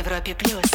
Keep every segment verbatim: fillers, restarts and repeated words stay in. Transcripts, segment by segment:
Европе плюс.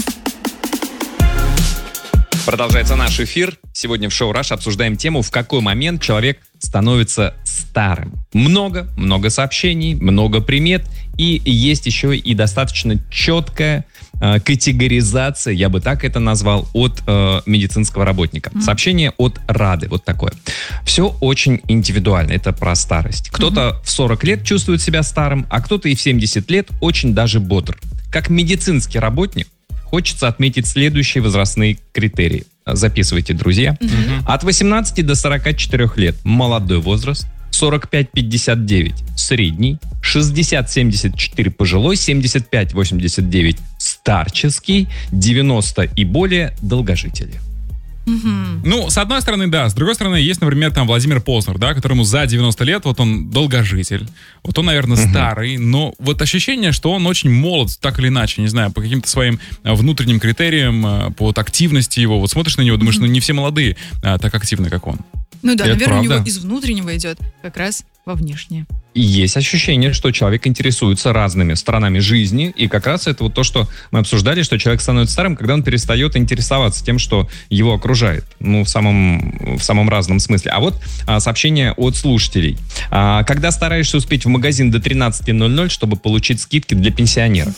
Продолжается наш эфир. Сегодня в шоу «Раш» обсуждаем тему, в какой момент человек становится старым. Много, много сообщений, много примет. И есть еще и достаточно четкая э, категоризация, я бы так это назвал, от э, медицинского работника. Mm-hmm. Сообщение от Рады, вот такое. Все очень индивидуально, это про старость. Кто-то mm-hmm. в сорок лет чувствует себя старым, а кто-то и в семьдесят лет очень даже бодр. Как медицинский работник хочется отметить следующие возрастные критерии. Записывайте, друзья. Mm-hmm. От восемнадцати до сорока четырёх лет молодой возраст, сорок пять пятьдесят девять средний, шестьдесят семьдесят четыре пожилой, семьдесят пять восемьдесят девять старческий, девяносто и более долгожители. Mm-hmm. Ну, с одной стороны, да. С другой стороны, есть, например, там Владимир Познер, да, которому за девяносто лет, вот он долгожитель. Вот он, наверное, mm-hmm. старый, но вот ощущение, что он очень молод, так или иначе, не знаю, по каким-то своим внутренним критериям, по вот активности его. Вот смотришь на него, думаешь, mm-hmm. ну не все молодые а, так активны, как он. Ну да, это наверное, правда. У него из внутреннего идет как раз во внешнее. И есть ощущение, что человек интересуется разными сторонами жизни, и как раз это вот то, что мы обсуждали, что человек становится старым, когда он перестает интересоваться тем, что его окружает, ну, в самом, в самом разном смысле. А вот а, сообщение от слушателей. А, когда стараешься успеть в магазин до тринадцати ноль-ноль, чтобы получить скидки для пенсионеров?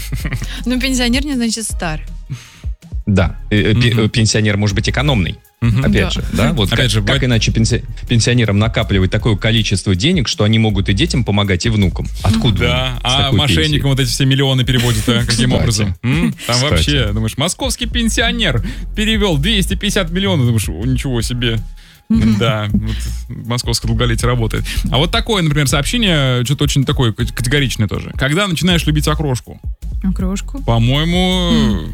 Ну, пенсионер не значит стар. Да, пенсионер может быть экономный. Uh-huh. Опять да. же, да, вот Опять как, же, как иначе пенси... пенсионерам накапливать такое количество денег, что они могут и детям помогать, и внукам? Откуда? Да, а мошенникам пенсии? Вот эти все миллионы переводят, а каким образом? М? Там Кстати. Вообще, думаешь, московский пенсионер перевел двести пятьдесят миллионов, думаешь, о, ничего себе. Да, вот московское долголетие работает. А вот такое, например, сообщение, что-то очень такое категоричное тоже. Когда начинаешь любить окрошку? Окрошку? По-моему...